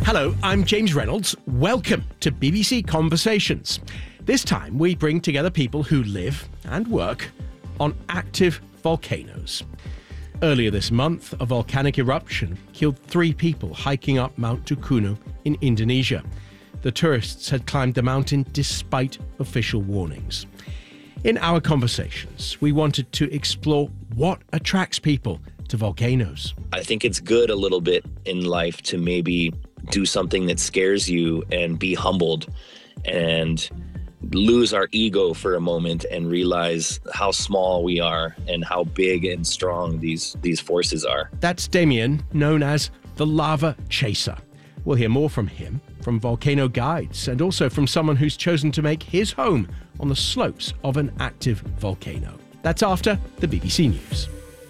Hello, I'm James Reynolds. Welcome to BBC Conversations. This time we bring together people who live and work on active volcanoes. Earlier this month, a volcanic eruption killed 3 people hiking up Mount Tukunu in Indonesia. The tourists had climbed the mountain despite official warnings. In our conversations, we wanted to explore what attracts people to volcanoes. I think it's good a little bit in life to maybe do something that scares you and be humbled and lose our ego for a moment and realize how small we are and how big and strong these forces are. That's Damien, known as the Lava Chaser. We'll hear more from him, from volcano guides, and also from someone who's chosen to make his home on the slopes of an active volcano. That's after the BBC News.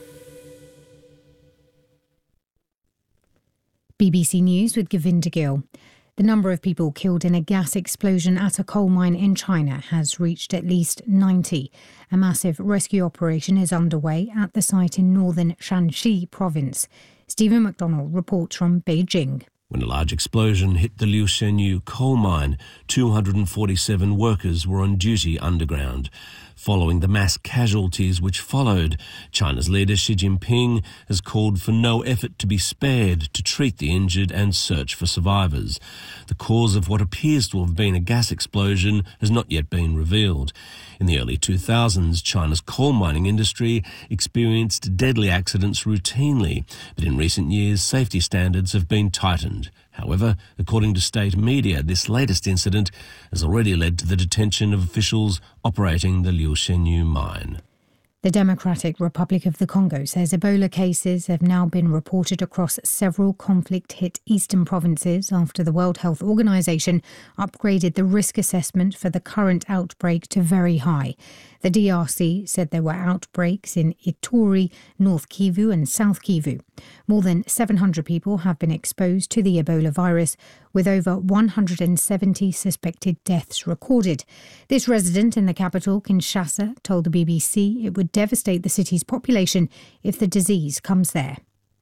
BBC News with Govinda Gill. The number of people killed in a gas explosion at a coal mine in China has reached at least 90. A massive rescue operation is underway at the site in northern Shanxi province. Stephen McDonnell reports from Beijing. When a large explosion hit the Liu Shenyu coal mine, 247 workers were on duty underground. Following the mass casualties which followed, China's leader Xi Jinping has called for no effort to be spared to treat the injured and search for survivors. The cause of what appears to have been a gas explosion has not yet been revealed. In the early 2000s, China's coal mining industry experienced deadly accidents routinely, but in recent years, safety standards have been tightened. However, according to state media, this latest incident has already led to the detention of officials operating the Liu Shenyu mine. The Democratic Republic of the Congo says Ebola cases have now been reported across several conflict-hit eastern provinces after the World Health Organization upgraded the risk assessment for the current outbreak to very high. The DRC said there were outbreaks in Ituri, North Kivu and South Kivu. More than 700 people have been exposed to the Ebola virus, with over 170 suspected deaths recorded. This resident in the capital, Kinshasa, told the BBC it would devastate the city's population if the disease comes there.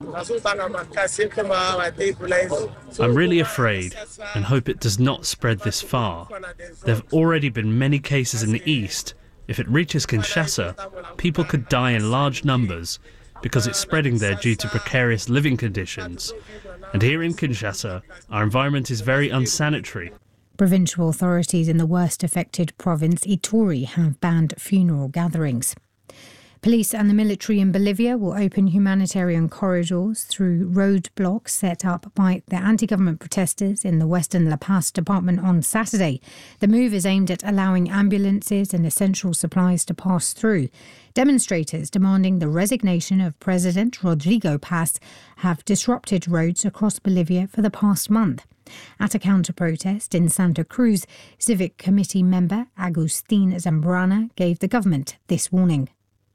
I'm really afraid and hope it does not spread this far. There have already been many cases in the east. If it reaches Kinshasa, people could die in large numbers because it's spreading there due to precarious living conditions. And here in Kinshasa, our environment is very unsanitary. Provincial authorities in the worst affected province, Ituri, have banned funeral gatherings. Police and the military in Bolivia will open humanitarian corridors through roadblocks set up by the anti-government protesters in the western La Paz department on Saturday. The move is aimed at allowing ambulances and essential supplies to pass through. Demonstrators demanding the resignation of President Rodrigo Paz have disrupted roads across Bolivia for the past month. At a counter-protest in Santa Cruz, Civic Committee member Agustin Zambrana gave the government this warning.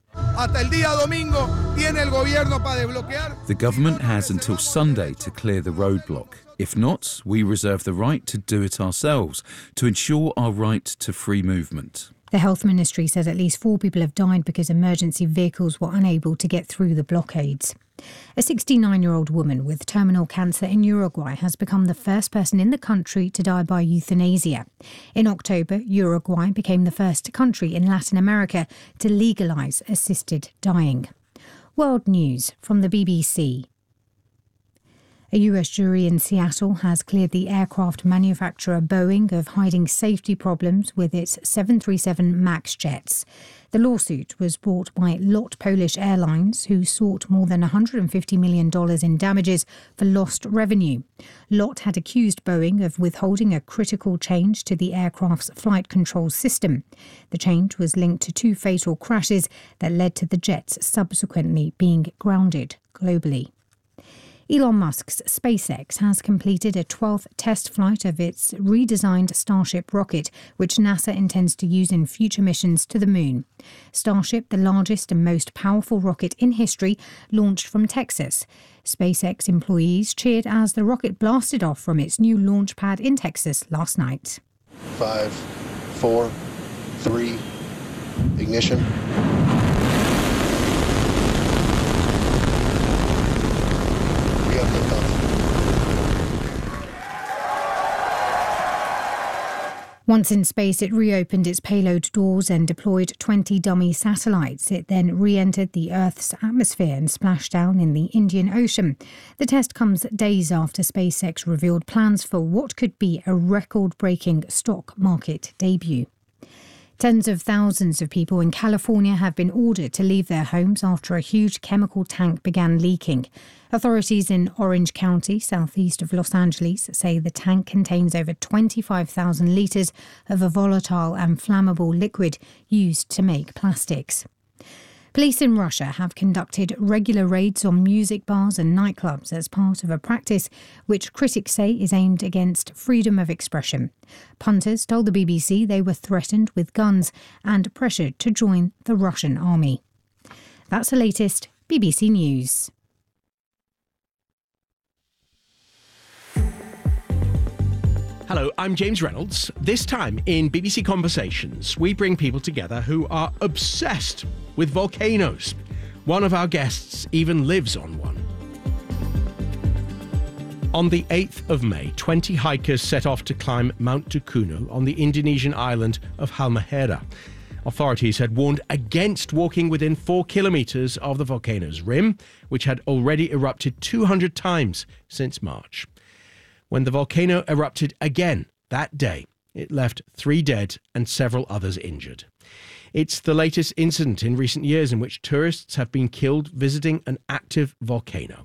The government has until Sunday to clear the roadblock. If not, we reserve the right to do it ourselves to ensure our right to free movement. The Health Ministry says at least 4 people have died because emergency vehicles were unable to get through the blockades. A 69-year-old woman with terminal cancer in Uruguay has become the first person in the country to die by euthanasia. In October, Uruguay became the first country in Latin America to legalise assisted dying. World News from the BBC. A US jury in Seattle has cleared the aircraft manufacturer Boeing of hiding safety problems with its 737 MAX jets. The lawsuit was brought by LOT Polish Airlines, who sought more than $150 million in damages for lost revenue. LOT had accused Boeing of withholding a critical change to the aircraft's flight control system. The change was linked to 2 fatal crashes that led to the jets subsequently being grounded globally. Elon Musk's SpaceX has completed a 12th test flight of its redesigned Starship rocket, which NASA intends to use in future missions to the moon. Starship, the largest and most powerful rocket in history, launched from Texas. SpaceX employees cheered as the rocket blasted off from its new launch pad in Texas last night. 5, 4, 3, ignition. Once in space, it reopened its payload doors and deployed 20 dummy satellites. It then re-entered the Earth's atmosphere and splashed down in the Indian Ocean. The test comes days after SpaceX revealed plans for what could be a record-breaking stock market debut. Tens of thousands of people in California have been ordered to leave their homes after a huge chemical tank began leaking. Authorities in Orange County, southeast of Los Angeles, say the tank contains over 25,000 litres of a volatile and flammable liquid used to make plastics. Police in Russia have conducted regular raids on music bars and nightclubs as part of a practice which critics say is aimed against freedom of expression. Punters told the BBC they were threatened with guns and pressured to join the Russian army. That's the latest BBC News. Hello, I'm James Reynolds. This time in BBC Conversations, we bring people together who are obsessed with volcanoes. One of our guests even lives on one. On the 8th of May, 20 hikers set off to climb Mount Dukuno on the Indonesian island of Halmahera. Authorities had warned against walking within 4 kilometres of the volcano's rim, which had already erupted 200 times since March. When the volcano erupted again that day, it left 3 dead and several others injured. It's the latest incident in recent years in which tourists have been killed visiting an active volcano.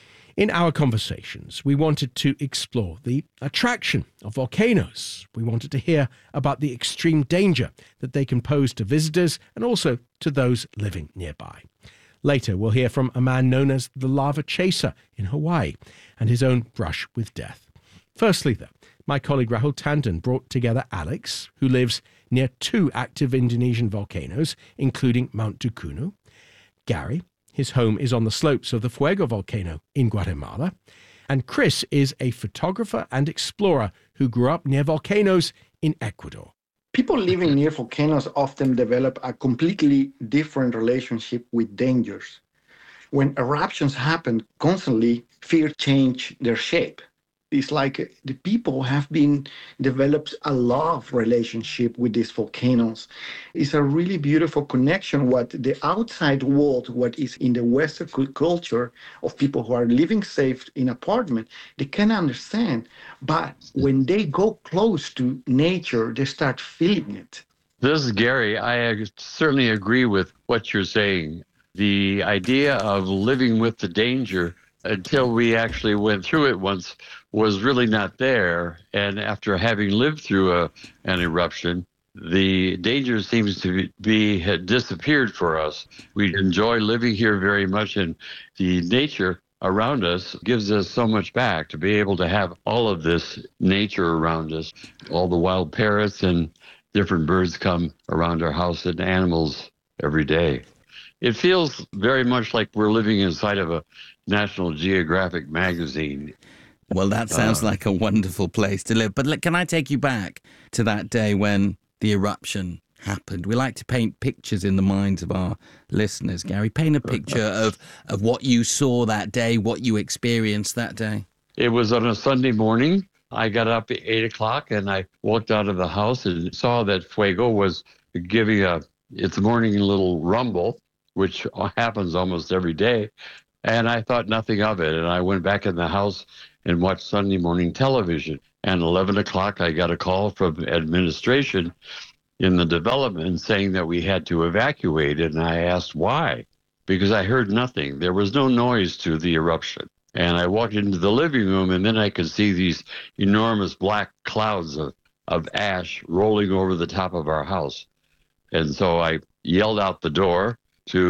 In our conversations, we wanted to explore the attraction of volcanoes. We wanted to hear about the extreme danger that they can pose to visitors and also to those living nearby. Later, we'll hear from a man known as the Lava Chaser in Hawaii and his own brush with death. Firstly, though, my colleague Rahul Tandon brought together Alex, who lives near 2 active Indonesian volcanoes, including Mount Dukuno. Gary, his home is on the slopes of the Fuego volcano in Guatemala. And Chris is a photographer and explorer who grew up near volcanoes in Ecuador. People living near volcanoes often develop a completely different relationship with dangers. When eruptions happen constantly, fear changes their shape. It's like the people have developed a love relationship with these volcanoes. It's a really beautiful connection what the outside world, what is in the Western culture of people who are living safe in apartment, they can understand. But when they go close to nature, they start feeling it. This is Gary. I certainly agree with what you're saying. The idea of living with the danger until we actually went through it once was really not there. And after having lived through an eruption, the danger seems to had disappeared for us. We enjoy living here very much, and the nature around us gives us so much back to be able to have all of this nature around us. All the wild parrots and different birds come around our house and animals every day. It feels very much like we're living inside of a National Geographic magazine. Well, that sounds like a wonderful place to live. But can I take you back to that day when the eruption happened? We like to paint pictures in the minds of our listeners. Gary, paint a picture of what you saw that day, what you experienced that day. It was on a Sunday morning. I got up at 8 o'clock and I walked out of the house and saw that Fuego was giving its morning little rumble, which happens almost every day. And I thought nothing of it. And I went back in the house and watched Sunday morning television. And 11 o'clock, I got a call from administration in the development saying that we had to evacuate. And I asked why, because I heard nothing. There was no noise to the eruption. And I walked into the living room, and then I could see these enormous black clouds of ash rolling over the top of our house. And so I yelled out the door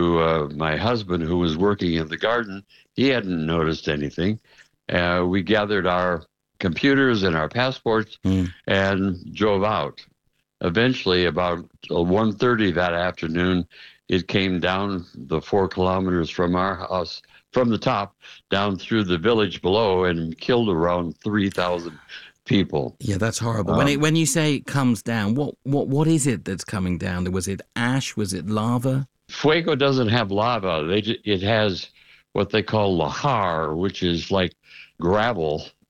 to my husband, who was working in the garden. He hadn't noticed anything. We gathered our computers and our passports and drove out. Eventually, about 1:30 that afternoon, it came down the 4 kilometers from our house, from the top, down through the village below, and killed around 3,000 people. Yeah, that's horrible. When you say it comes down, what is it that's coming down? Was it ash? Was it lava? Fuego doesn't have lava. It has what they call lahar, which is like gravel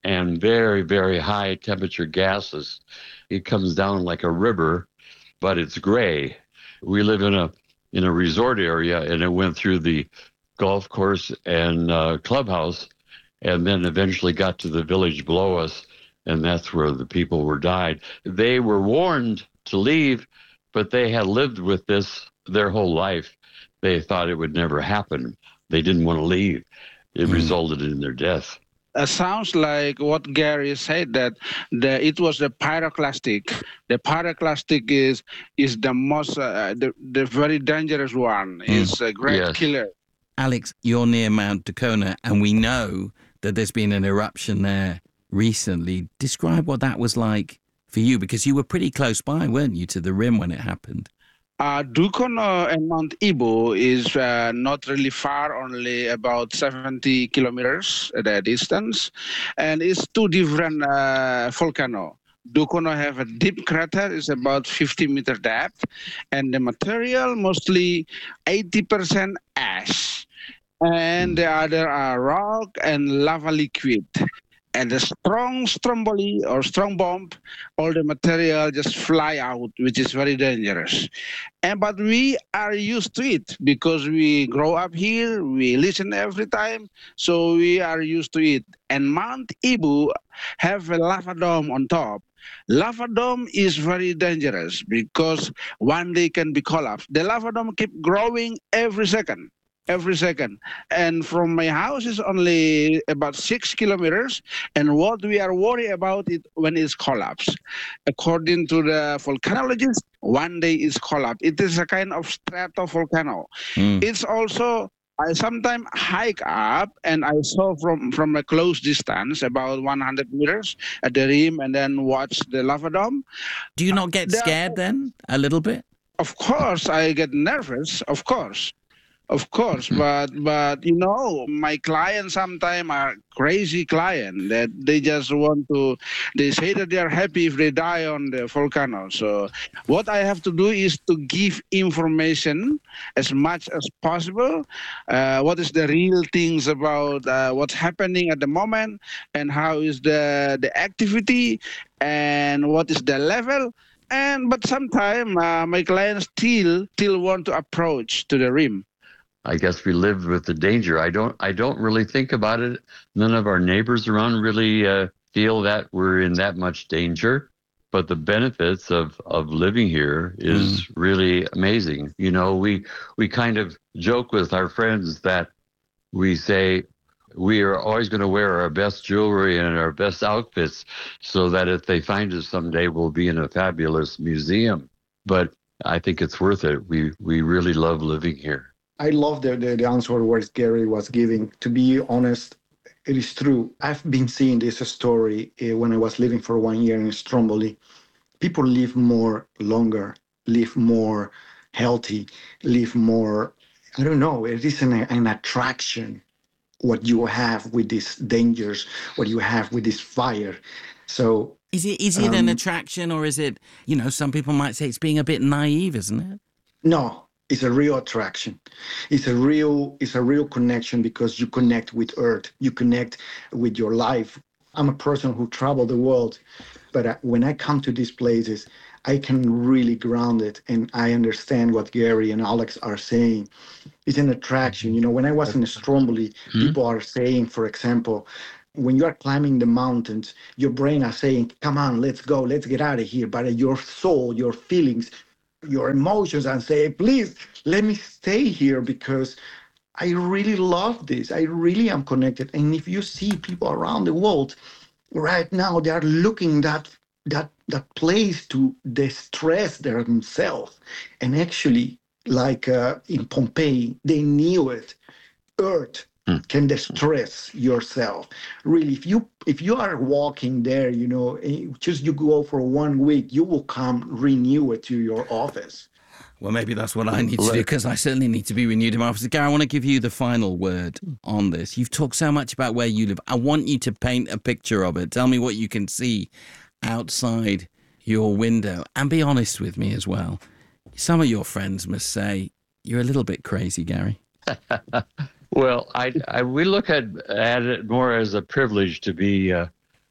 and very, very high temperature gases. It comes down like a river, but it's gray. We live in a resort area, and it went through the golf course and clubhouse, and then eventually got to the village below us, and that's where the people were died. They were warned to leave, but they had lived with this their whole life. They thought it would never happen. They didn't want to leave. It resulted in their death. Sounds like what Gary said, that it was the pyroclastic. The pyroclastic is the most, the very dangerous one. It's a great killer. Alex, you're near Mount Dacona, and we know that there's been an eruption there recently. Describe what that was like for you, because you were pretty close by, weren't you, to the rim when it happened? Dacona and Mount Ibu is not really far, only about 70 kilometers at a distance, and it's two different volcanoes. Dacona have a deep crater, it's about 50-meter depth, and the material mostly 80% ash, and the other are rock and lava liquid. And the strong stromboli or strong bomb, all the material just fly out, which is very dangerous. But we are used to it because we grow up here, we listen every time, so we are used to it. And Mount Ibu have a lava dome on top. Lava dome is very dangerous because one day can be collapsed. The lava dome keep growing every second. And from my house is only about 6 kilometers. And what we are worried about it when it's collapsed. According to the volcanologist, one day it's collapsed. It is a kind of stratovolcano. It's also, I sometimes hike up and I saw from a close distance, about 100 meters at the rim, and then watch the lava dome. Do you not get scared then, a little bit? Of course, I get nervous, of course, but you know, my clients sometimes are crazy clients that they just they say that they are happy if they die on the volcano. So what I have to do is to give information as much as possible. What is the real things about what's happening at the moment, and how is the activity, and what is the level. But sometimes my clients still want to approach to the rim. I guess we lived with the danger. I don't really think about it. None of our neighbors around really feel that we're in that much danger. But the benefits of living here is really amazing. You know, we kind of joke with our friends that we say we are always going to wear our best jewelry and our best outfits so that if they find us someday, we'll be in a fabulous museum. But I think it's worth it. We really love living here. I love the answer what Gary was giving. To be honest, it is true. I've been seeing this story when I was living for 1 year in Stromboli. People live longer, live more healthy, live more, I don't know, it is an attraction, what you have with these dangers, what you have with this fire. So is it an attraction, or is it, you know, some people might say it's being a bit naive, isn't it? No. It's a real attraction. It's a real connection, because you connect with Earth. You connect with your life. I'm a person who traveled the world, but when I come to these places, I can really ground it, and I understand what Gary and Alex are saying. It's an attraction. You know, when I was in Stromboli, people are saying, for example, when you are climbing the mountains, your brain is saying, come on, let's go, let's get out of here. But your soul, your feelings, your emotions, and say, please let me stay here because I really love this. I really am connected. And if you see people around the world right now, they are looking that place to distress themselves. And actually, like in Pompeii, they knew it. Earth can distress yourself. Really, if you are walking there, you know, just you go for 1 week, you will come renew it to your office. Well, maybe that's what I need to do, because I certainly need to be renewed in my office. Gary, I want to give you the final word on this. You've talked so much about where you live. I want you to paint a picture of it. Tell me what you can see outside your window, and be honest with me as well. Some of your friends must say you're a little bit crazy, Gary. Well, we look at it more as a privilege to be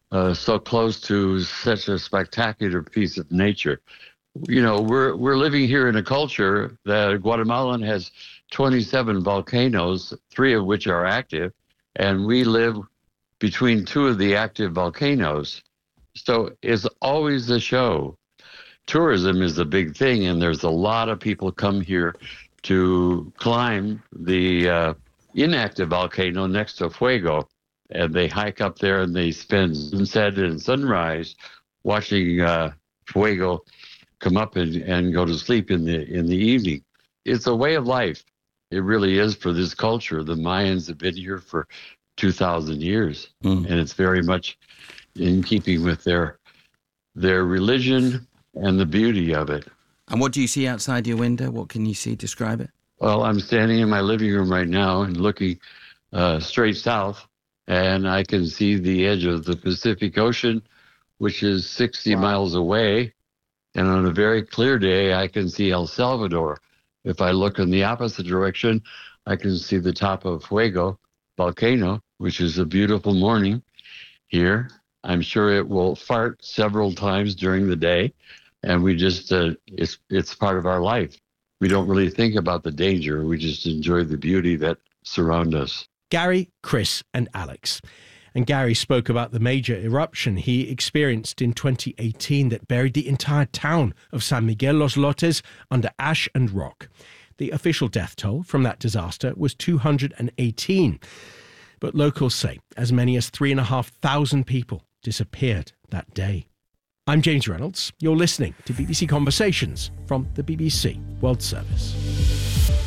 so close to such a spectacular piece of nature. We're living here in a culture that Guatemalan has 27 volcanoes, 3 of which are active, and we live between 2 of the active volcanoes. So it's always a show. Tourism is a big thing, and there's a lot of people come here to climb the inactive volcano next to Fuego, and they hike up there and they spend sunset and sunrise watching Fuego come up and go to sleep in the evening. It's a way of life. It really is for this culture. The Mayans have been here for 2,000 years, and it's very much in keeping with their religion and the beauty of it. And what do you see outside your window? What can you see? Describe it. Well, I'm standing in my living room right now and looking straight south, and I can see the edge of the Pacific Ocean, which is 60 miles away. And on a very clear day, I can see El Salvador. If I look in the opposite direction, I can see the top of Fuego volcano, which is a beautiful morning here. I'm sure it will fart several times during the day, and we just, it's part of our life. We don't really think about the danger. We just enjoy the beauty that surrounds us. Gary, Chris and Alex. And Gary spoke about the major eruption he experienced in 2018 that buried the entire town of San Miguel Los Lotes under ash and rock. The official death toll from that disaster was 218. But locals say as many as 3,500 people disappeared that day. I'm James Reynolds. You're listening to BBC Conversations from the BBC World Service.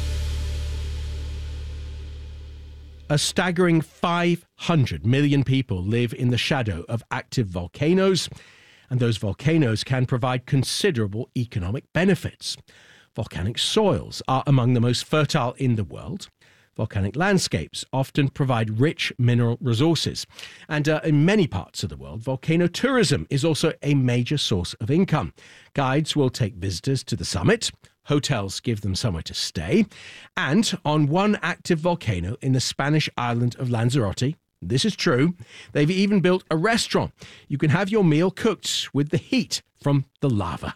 A staggering 500 million people live in the shadow of active volcanoes, and those volcanoes can provide considerable economic benefits. Volcanic soils are among the most fertile in the world. Volcanic landscapes often provide rich mineral resources. And in many parts of the world, volcano tourism is also a major source of income. Guides will take visitors to the summit. Hotels give them somewhere to stay. And on one active volcano in the Spanish island of Lanzarote, this is true, they've even built a restaurant. You can have your meal cooked with the heat from the lava.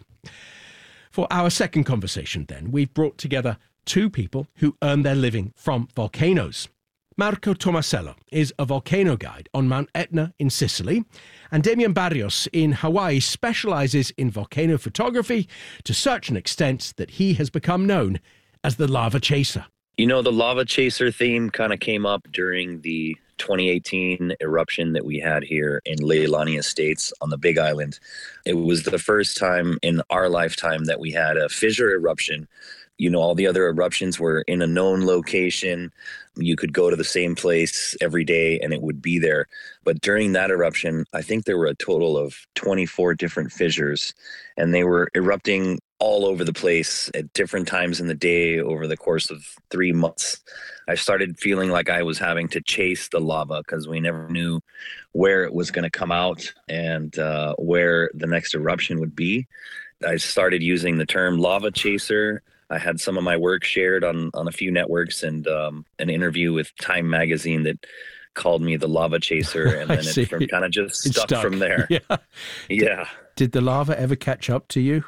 For our second conversation then, we've brought together 2 people who earn their living from volcanoes. Marco Tomasello is a volcano guide on Mount Etna in Sicily, and Damian Barrios in Hawaii specializes in volcano photography to such an extent that he has become known as the lava chaser. The lava chaser theme kind of came up during the 2018 eruption that we had here in Leilani Estates on the Big Island. It was the first time in our lifetime that we had a fissure eruption. All the other eruptions were in a known location. You could go to the same place every day and it would be there. But during that eruption, I think there were a total of 24 different fissures, and they were erupting all over the place at different times in the day over the course of 3 months. I started feeling like I was having to chase the lava because we never knew where it was going to come out and where the next eruption would be. I started using the term lava chaser. I had some of my work shared on a few networks, and an interview with Time magazine that called me the lava chaser, and then it kind of just stuck from there. Yeah. Did the lava ever catch up to you?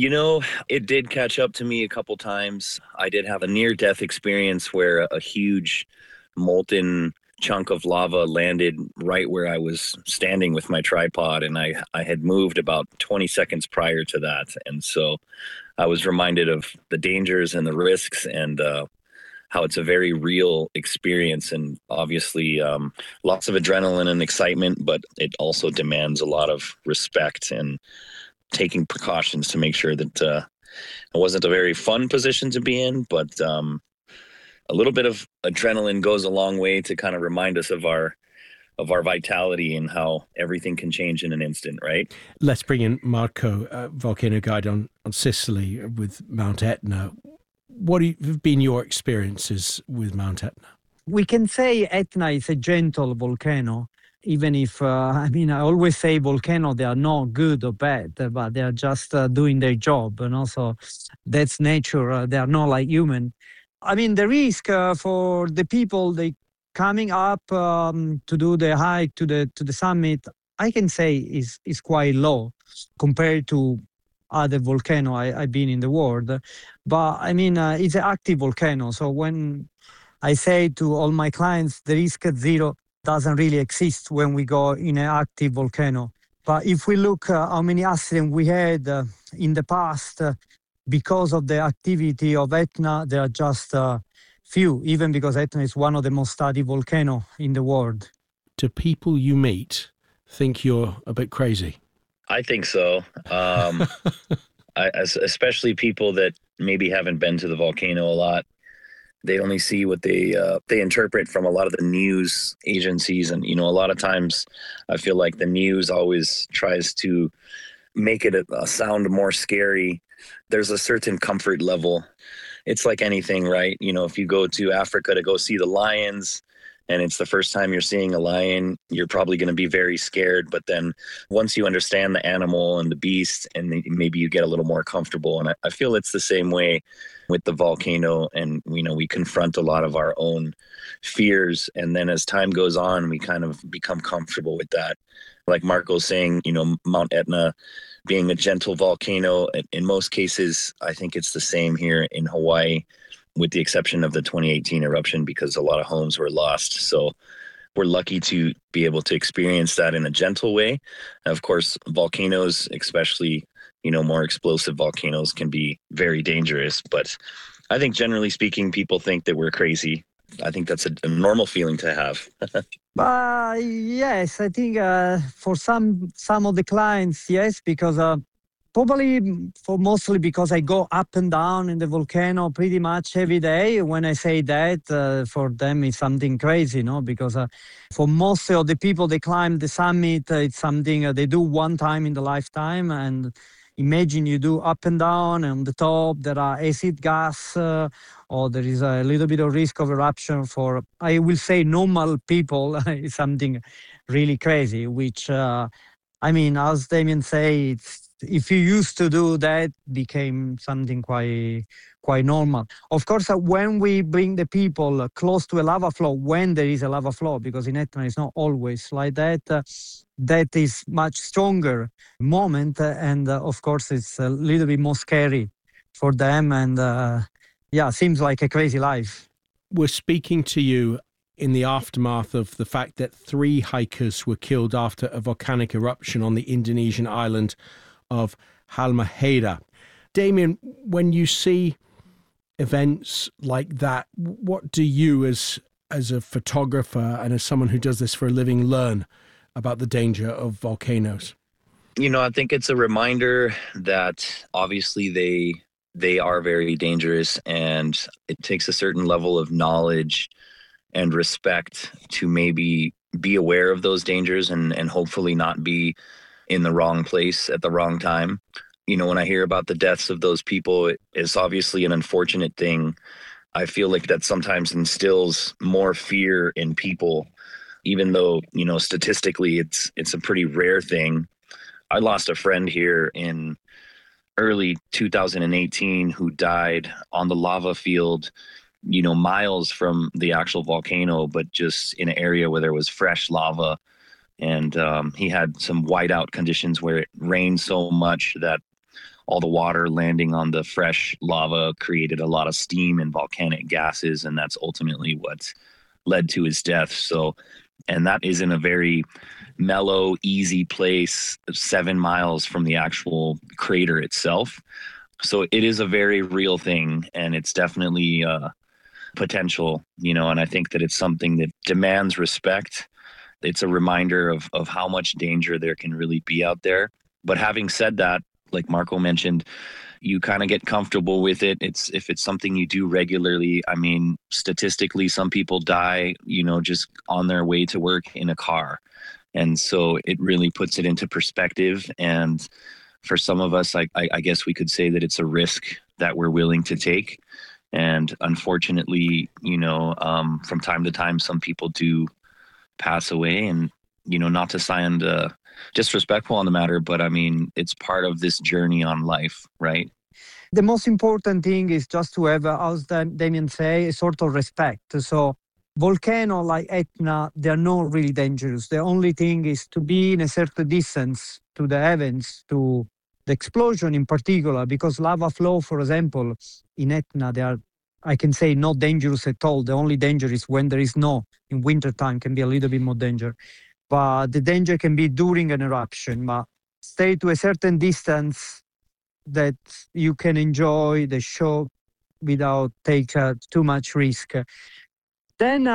It did catch up to me a couple times. I did have a near-death experience where a huge molten chunk of lava landed right where I was standing with my tripod, and I had moved about 20 seconds prior to that. And so I was reminded of the dangers and the risks, and how it's a very real experience, and obviously lots of adrenaline and excitement, but it also demands a lot of respect and taking precautions to make sure that it wasn't a very fun position to be in, but a little bit of adrenaline goes a long way to kind of remind us of our vitality and how everything can change in an instant, right? Let's bring in Marco, volcano guide on Sicily with Mount Etna. What have been your experiences with Mount Etna? We can say Etna is a gentle volcano, even if, I always say volcanoes, they are not good or bad, but they are just doing their job. And also that's nature. They are not like human. The risk for the people, they coming up to do the hike to the summit, I can say is quite low compared to other volcano I've been in the world. But I mean, it's an active volcano. So when I say to all my clients, the risk at zero doesn't really exist when we go in an active volcano. But if we look how many accidents we had in the past because of the activity of Etna, there are just few, even because Etna is one of the most studied volcanoes in the world. Do people you meet think you're a bit crazy? I think so. Especially people that maybe haven't been to the volcano a lot. They only see what they interpret from a lot of the news agencies. And, a lot of times I feel like the news always tries to make it sound more scary. There's a certain comfort level. It's like anything, right? If you go to Africa to go see the lions, and it's the first time you're seeing a lion, you're probably going to be very scared. But then once you understand the animal and the beast, and maybe you get a little more comfortable. And I feel it's the same way with the volcano. And, we confront a lot of our own fears. And then as time goes on, we kind of become comfortable with that. Like Marco's saying, Mount Etna being a gentle volcano, in most cases, I think it's the same here in Hawaii, with the exception of the 2018 eruption, because a lot of homes were lost. So we're lucky to be able to experience that in a gentle way. And of course, volcanoes, especially, more explosive volcanoes, can be very dangerous. But I think generally speaking, people think that we're crazy. I think that's a normal feeling to have. Yes, I think for some of the clients, yes, because probably mostly because I go up and down in the volcano pretty much every day. When I say that, for them it's something crazy, because for most of the people, they climb the summit, it's something they do one time in the lifetime. And imagine you do up and down, and on the top there are acid gas, or there is a little bit of risk of eruption. For, I will say, normal people, it's something really crazy, which, as Damien say, if you used to do that, became something quite normal. Of course, when we bring the people close to a lava flow, when there is a lava flow, because in Etna it's not always like that, that is much stronger moment, and of course it's a little bit more scary for them, and seems like a crazy life. We're speaking to you in the aftermath of the fact that 3 hikers were killed after a volcanic eruption on the Indonesian island of Halmahera. Damien, when you see events like that, what do you as a photographer and as someone who does this for a living learn about the danger of volcanoes? I think it's a reminder that obviously they are very dangerous, and it takes a certain level of knowledge and respect to maybe be aware of those dangers and hopefully not be in the wrong place at the wrong time. When I hear about the deaths of those people, it's obviously an unfortunate thing. I feel like that sometimes instills more fear in people, even though, statistically it's a pretty rare thing. I lost a friend here in early 2018 who died on the lava field, miles from the actual volcano, but just in an area where there was fresh lava. And he had some whiteout conditions where it rained so much that all the water landing on the fresh lava created a lot of steam and volcanic gases, and that's ultimately what led to his death. So, and that is in a very mellow, easy place 7 miles from the actual crater itself. So it is a very real thing, and it's definitely potential, and I think that it's something that demands respect. It's a reminder of how much danger there can really be out there. But having said that, like Marco mentioned, you kind of get comfortable with it. If it's something you do regularly. Statistically, some people die, just on their way to work in a car. And so it really puts it into perspective. And for some of us, I guess we could say that it's a risk that we're willing to take. And unfortunately, from time to time, some people do pass away, and not to sound disrespectful on the matter, but it's part of this journey on life, right? The most important thing is just to have, as Damien say, a sort of respect. So volcano like Etna, they are not really dangerous. The only thing is to be in a certain distance to the heavens, to the explosion in particular, because lava flow, for example, in Etna, they are, I can say, not dangerous at all. The only danger is when there is snow. In wintertime can be a little bit more danger. But the danger can be during an eruption. But stay to a certain distance that you can enjoy the show without take too much risk. Then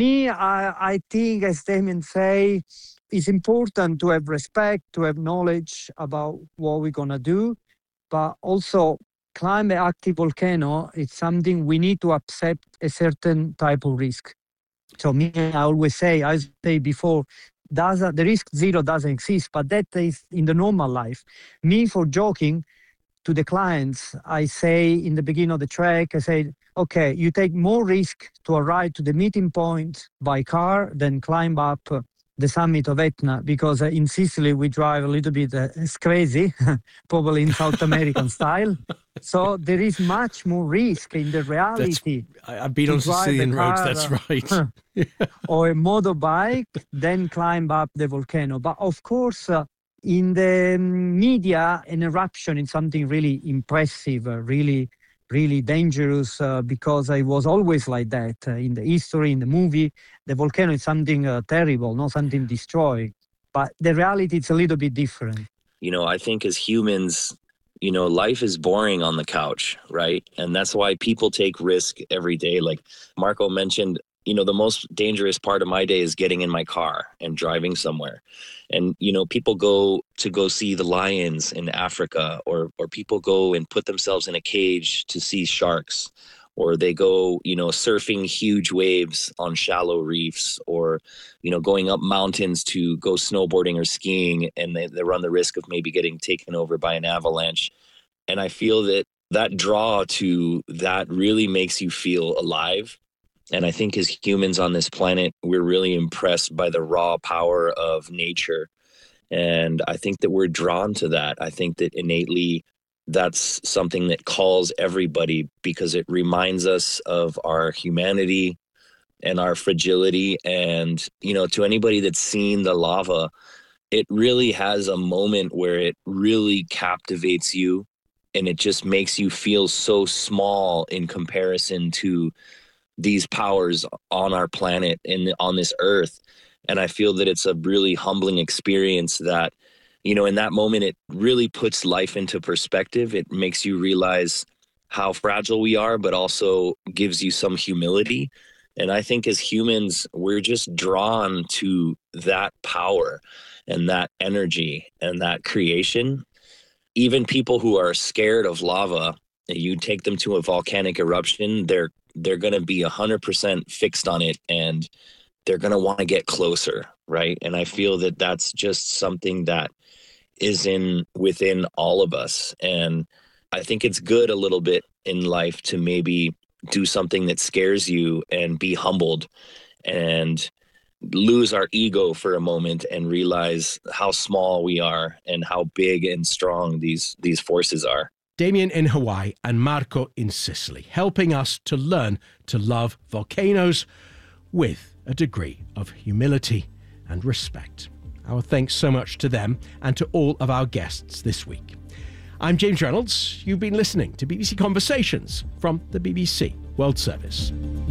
I think, as Damien say, it's important to have respect, to have knowledge about what we're going to do. But also, climb an active volcano, it's something we need to accept a certain type of risk. So me, I always say, as I say before, the risk zero doesn't exist, but that is in the normal life. Me, for joking to the clients, I say in the beginning of the trek, I say, okay, you take more risk to arrive to the meeting point by car than climb up the summit of Etna, because in Sicily we drive a little bit it's crazy, probably in South American style. So there is much more risk in the reality. I've been on Sicilian roads, that's right. Or a motorbike, then climb up the volcano. But of course, in the media, an eruption is something really impressive, really dangerous, because it was always like that in the history, in the movie. The volcano is something terrible, not something destroyed. But the reality is a little bit different. I think as humans, life is boring on the couch, right? And that's why people take risk every day. Like Marco mentioned, the most dangerous part of my day is getting in my car and driving somewhere. And, people go see the lions in Africa, or people go and put themselves in a cage to see sharks, or they go, surfing huge waves on shallow reefs, or, going up mountains to go snowboarding or skiing, and they run the risk of maybe getting taken over by an avalanche. And I feel that draw to that really makes you feel alive. And I think as humans on this planet, we're really impressed by the raw power of nature. And I think that we're drawn to that. I think that innately that's something that calls everybody, because it reminds us of our humanity and our fragility. And, to anybody that's seen the lava, it really has a moment where it really captivates you, and it just makes you feel so small in comparison to these powers on our planet and on this earth. And I feel that it's a really humbling experience that, in that moment, it really puts life into perspective. It makes you realize how fragile we are, but also gives you some humility. And I think as humans, we're just drawn to that power and that energy and that creation. Even people who are scared of lava, you take them to a volcanic eruption, they're going to be 100% fixed on it, and they're going to want to get closer, right? And I feel that that's just something that is within all of us. And I think it's good a little bit in life to maybe do something that scares you and be humbled and lose our ego for a moment and realize how small we are and how big and strong these forces are. Damien in Hawaii and Marco in Sicily, helping us to learn to love volcanoes with a degree of humility and respect. Our thanks so much to them and to all of our guests this week. I'm James Reynolds. You've been listening to BBC Conversations from the BBC World Service.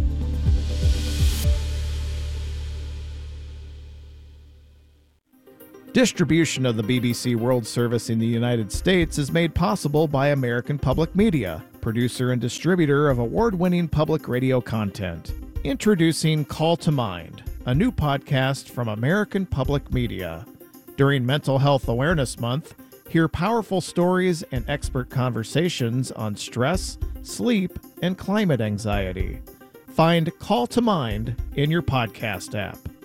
Distribution of the BBC World Service in the United States is made possible by American Public Media, producer and distributor of award-winning public radio content. Introducing Call to Mind, a new podcast from American Public Media. During Mental Health Awareness Month, hear powerful stories and expert conversations on stress, sleep, and climate anxiety. Find Call to Mind in your podcast app.